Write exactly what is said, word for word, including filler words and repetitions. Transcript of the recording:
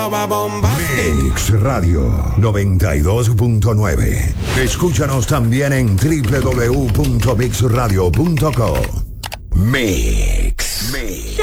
estaba bombastic. Mix Radio noventa y dos punto nueve. Escúchanos también en doble u doble u doble u punto mix radio punto com. Mix. Mix.